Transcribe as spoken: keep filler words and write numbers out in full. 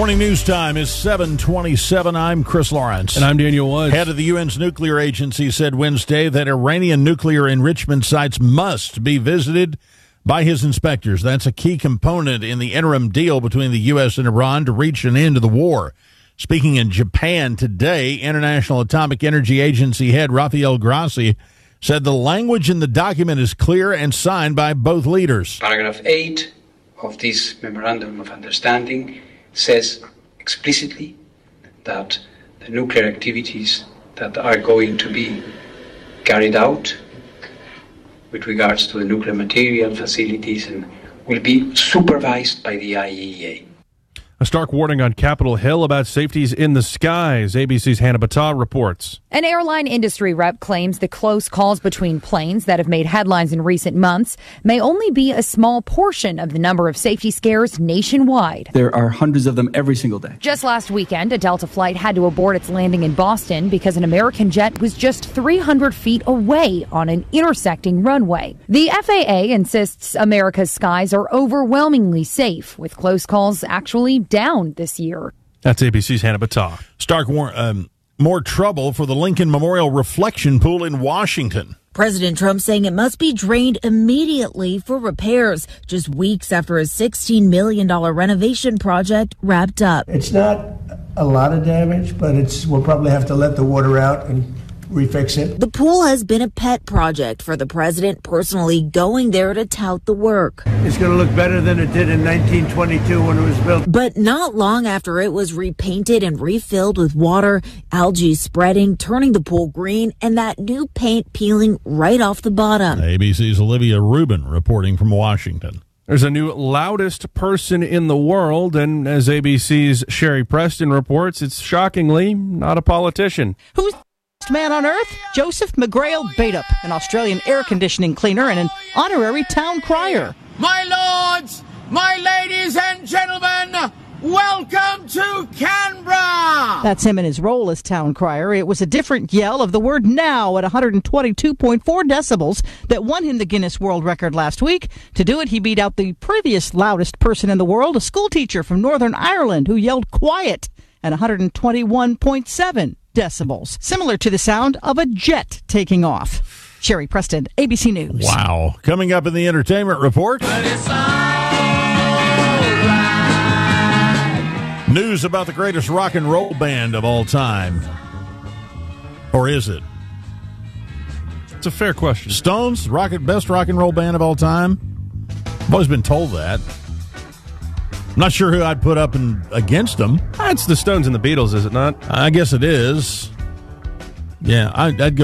Morning news time is seven twenty-seven. I'm Chris Lawrence. And I'm Daniel Woods. Head of the U N's nuclear agency said Wednesday that Iranian nuclear enrichment sites must be visited by his inspectors. That's a key component in the interim deal between the U S and Iran to reach an end to the war. Speaking in Japan today, International Atomic Energy Agency head Rafael Grossi said the language in the document is clear and signed by both leaders. Paragraph eight of this Memorandum of Understanding says explicitly that the nuclear activities that are going to be carried out with regards to the nuclear material facilities and will be supervised by the I A E A. A stark warning on Capitol Hill about safeties in the skies. A B C's Hannah Battah reports. An airline industry rep claims the close calls between planes that have made headlines in recent months may only be a small portion of the number of safety scares nationwide. There are hundreds of them every single day. Just last weekend, a Delta flight had to abort its landing in Boston because an American jet was just three hundred feet away on an intersecting runway. The F A A insists America's skies are overwhelmingly safe, with close calls actually down this year. That's A B C's Hannah Battah. Stark war- um, more trouble for the Lincoln Memorial Reflection Pool in Washington. President Trump saying it must be drained immediately for repairs, just weeks after a sixteen million dollars renovation project wrapped up. It's not a lot of damage, but it's we'll probably have to let the water out and refix it. The pool has been a pet project for the president, personally going there to tout the work. It's going to look better than it did in nineteen twenty-two when it was built. But not long after it was repainted and refilled with water, algae spreading, turning the pool green, and that new paint peeling right off the bottom. A B C's Olivia Rubin reporting from Washington. There's a new loudest person in the world, and as A B C's Sherry Preston reports, it's shockingly not a politician. Who's man on earth? Joseph McGrail Baitup, an Australian air conditioning cleaner and an honorary town crier. My lords, my ladies and gentlemen, welcome to Canberra! That's him in his role as town crier. It was a different yell of the word now at one hundred twenty-two point four decibels that won him the Guinness World Record last week. To do it, he beat out the previous loudest person in the world, a school teacher from Northern Ireland who yelled quiet at one hundred twenty-one point seven decibels, similar to the sound of a jet taking off. Sherry Preston, A B C News. Wow. Coming up in the entertainment report, news about the greatest rock and roll band of all time. Or is it? It's a fair question. Stones, rock, best rock and roll band of all time? I've always been told that. I'm not sure who I'd put up in, against them. It's the Stones and the Beatles, is it not? I guess it is. Yeah, I, I'd go